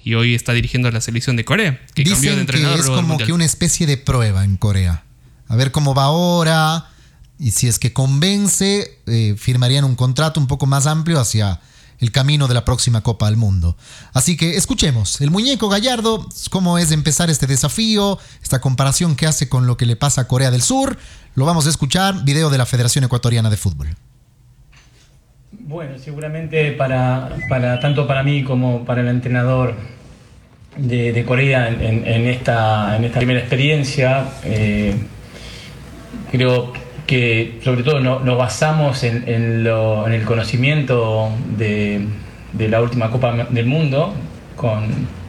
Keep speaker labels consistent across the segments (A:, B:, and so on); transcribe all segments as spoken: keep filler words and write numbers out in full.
A: y hoy está dirigiendo a la selección de Corea, que
B: Dicen
A: cambió de entrenador.
B: que es como que una especie de prueba en Corea. A ver cómo va ahora, y si es que convence, eh, firmarían un contrato un poco más amplio hacia el camino de la próxima Copa del Mundo. Así que escuchemos, el muñeco Gallardo, cómo es empezar este desafío, esta comparación que hace con lo que le pasa a Corea del Sur. Lo vamos a escuchar, video de la Federación Ecuatoriana de Fútbol.
C: Bueno, seguramente para, para tanto para mí como para el entrenador de, de Corea en, en, en, esta, en esta primera experiencia, eh, creo que sobre todo no, nos basamos en, en, lo, en el conocimiento de, de la última Copa del Mundo, con,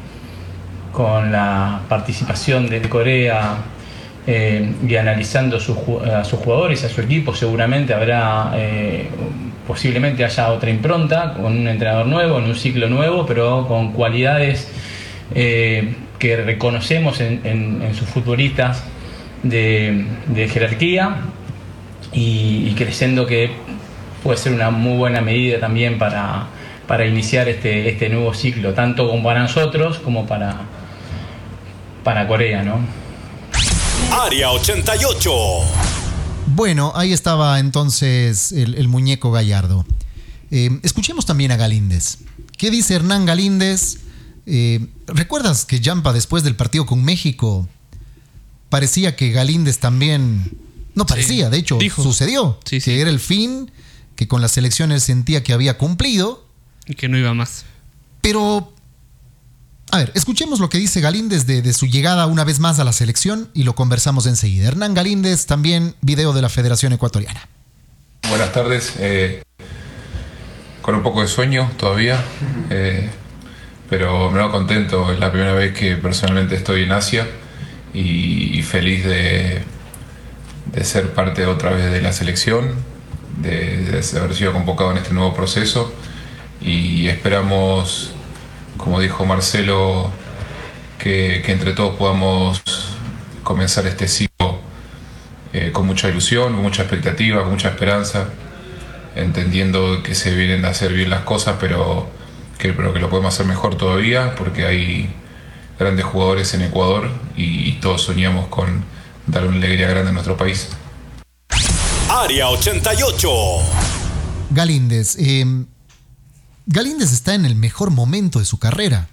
C: con la participación de Corea eh, y analizando sus, a sus jugadores, a su equipo. Seguramente habrá, eh, posiblemente haya otra impronta, con un entrenador nuevo, en un ciclo nuevo, pero con cualidades eh, que reconocemos en, en, en sus futbolistas de, de jerarquía. Y, y creyendo que puede ser una muy buena medida también para, para iniciar este, este nuevo ciclo, tanto como para nosotros como para, para Corea, ¿no?
D: Área ochenta y ocho.
B: Bueno, ahí estaba entonces el, el muñeco Gallardo. Eh, escuchemos también a Galíndez. ¿Qué dice Hernán Galíndez? Eh, ¿Recuerdas que Jampa, después del partido con México, parecía que Galíndez también... No parecía, sí, de hecho, dijo, sucedió. Sí, sí. Que era el fin, que con las selecciones sentía que había cumplido.
A: Y que no iba más.
B: Pero, a ver, escuchemos lo que dice Galíndez de, de su llegada una vez más a la selección y lo conversamos enseguida. Hernán Galíndez, también video de la Federación Ecuatoriana.
E: Buenas tardes. Eh, con un poco de sueño todavía, eh, pero me veo contento. Es la primera vez que personalmente estoy en Asia y, y feliz de... de ser parte otra vez de la selección, de, de haber sido convocado en este nuevo proceso, y esperamos, como dijo Marcelo, que, que entre todos podamos comenzar este ciclo eh, con mucha ilusión, con mucha expectativa, con mucha esperanza, entendiendo que se vienen a hacer bien las cosas, pero que, pero que lo podemos hacer mejor todavía, porque hay grandes jugadores en Ecuador y, y todos soñamos con dar una alegría grande a nuestro país.
D: Área ochenta y ocho.
B: Galíndez. Eh, Galíndez está en el mejor momento de su carrera.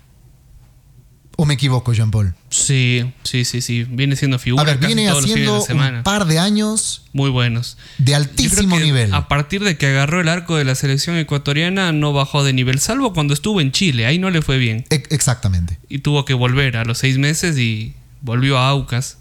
B: ¿O me equivoco, Jean Paul?
A: Sí, sí, sí, sí. Viene siendo figura.
B: A ver,
A: casi
B: viene
A: todos
B: haciendo
A: los fines de semana.
B: un par de años
A: muy buenos.
B: De altísimo nivel.
A: A partir de que agarró el arco de la selección ecuatoriana, no bajó de nivel, salvo cuando estuvo en Chile. Ahí no le fue bien.
B: E- exactamente.
A: Y tuvo que volver a los seis meses y volvió a Aucas.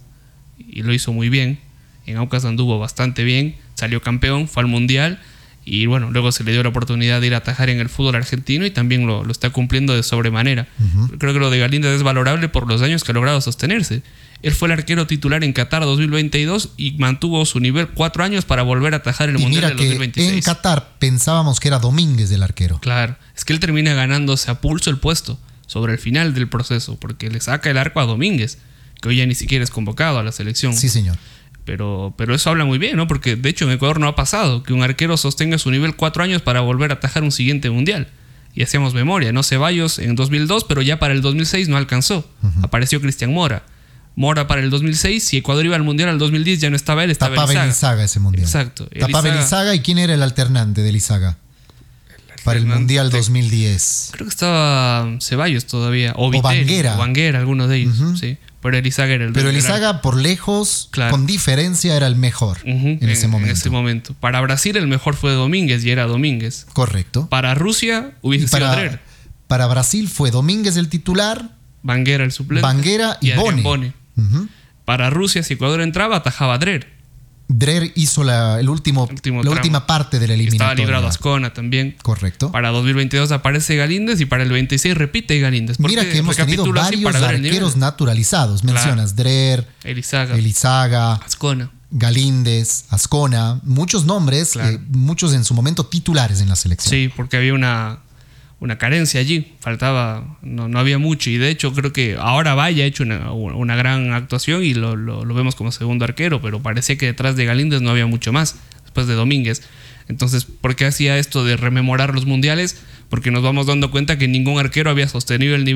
A: Y lo hizo muy bien. En Aucas anduvo bastante bien, salió campeón, fue al Mundial y bueno, luego se le dio la oportunidad de ir a atajar en el fútbol argentino y también lo, lo está cumpliendo de sobremanera. Uh-huh. Creo que lo de Galíndez es valorable por los años que ha logrado sostenerse. Él fue el arquero titular en Qatar dos mil veintidós y mantuvo su nivel cuatro años para volver a atajar el
B: y
A: Mundial
B: mira
A: del dos mil veintiséis.
B: En Qatar pensábamos que era Domínguez el arquero.
A: Claro, es que él termina ganándose a pulso el puesto sobre el final del proceso porque le saca el arco a Domínguez, que hoy ya ni siquiera es convocado a la selección.
B: Sí, señor.
A: Pero, pero eso habla muy bien, ¿no? Porque de hecho en Ecuador no ha pasado que un arquero sostenga su nivel cuatro años para volver a atajar un siguiente mundial. Y hacíamos memoria, ¿no? Ceballos en dos mil dos, pero ya para el dos mil seis no alcanzó. Uh-huh. Apareció Cristian Mora. Mora para el dos mil seis, si Ecuador iba al mundial al dos mil diez ya no estaba él, estaba
B: Tapaba
A: Elizaga.
B: Elizaga ese mundial.
A: Exacto.
B: Tapaba Elizaga. ¿Y quién era el alternante de Elizaga? Para el Mundial dos mil diez.
A: Creo que estaba Ceballos todavía. O, Viteri,
B: o Banguera.
A: O Banguera, alguno de ellos, uh-huh. sí. Pero Elizaga era el
B: Pero Elizaga, por lejos, claro. con diferencia, era el mejor uh-huh. en, en ese momento.
A: En ese momento. Para Brasil el mejor fue Domínguez y era Domínguez.
B: Correcto.
A: Para Rusia hubiese
B: para,
A: sido Drer.
B: Para Brasil fue Domínguez el titular.
A: Banguera el suplente.
B: Banguera y, y Bone.
A: Bone. Uh-huh. Para Rusia, si Ecuador entraba, atajaba Drer.
B: Drer hizo la, el último, último la última parte de la eliminatoria.
A: Estaba librado Ascona también.
B: Correcto.
A: Para dos mil veintidós aparece Galíndez y para el veintiséis repite Galíndez.
B: Mira que hemos tenido varios arqueros naturalizados. Mencionas claro. Drer,
A: Elizaga,
B: Elizaga,
A: Ascona,
B: Galíndez, Ascona. Muchos nombres, claro. eh, muchos en su momento titulares en la selección.
A: Sí, porque había una, una carencia allí. Faltaba, no, no había mucho. Y de hecho creo que ahora Valle ha hecho una, una gran actuación y lo, lo, lo vemos como segundo arquero, pero parecía que detrás de Galíndez no había mucho más, después de Domínguez. Entonces, ¿por qué hacía esto de rememorar los mundiales? Porque nos vamos dando cuenta que ningún arquero había sostenido el nivel